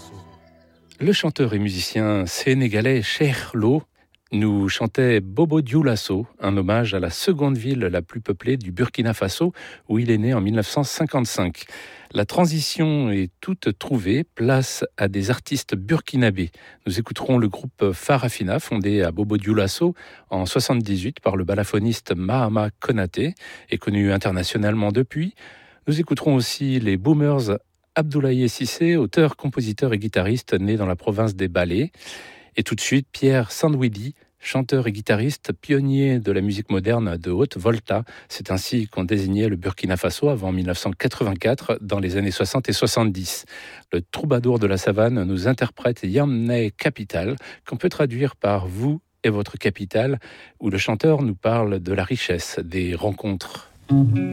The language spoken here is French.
Le chanteur et musicien sénégalais Cheikh Lo nous chantait Bobo Dioulasso, un hommage à la seconde ville la plus peuplée du Burkina Faso, où il est né en 1955. La transition est toute trouvée, place à des artistes burkinabés. Nous écouterons le groupe Farafina, fondé à Bobo Dioulasso en 1978 par le balafoniste Mahama Konaté, et connu internationalement depuis. Nous écouterons aussi les Boomers Abdoulaye Cissé, auteur, compositeur et guitariste né dans la province des Balais. Et tout de suite, Pierre Sandwidi, chanteur et guitariste, pionnier de la musique moderne de haute volta. C'est ainsi qu'on désignait le Burkina Faso avant 1984, dans les années 60 et 70. Le troubadour de la savane nous interprète Yamne Capital, qu'on peut traduire par « vous et votre capitale », où le chanteur nous parle de la richesse des rencontres.